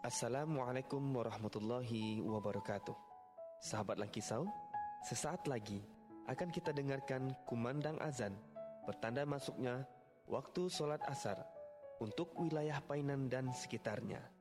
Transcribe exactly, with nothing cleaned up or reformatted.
Assalamualaikum warahmatullahi wabarakatuh. Sahabat Langkisau, sesaat lagi akan kita dengarkan kumandang azan, pertanda masuknya waktu sholat asar untuk wilayah Painan dan sekitarnya.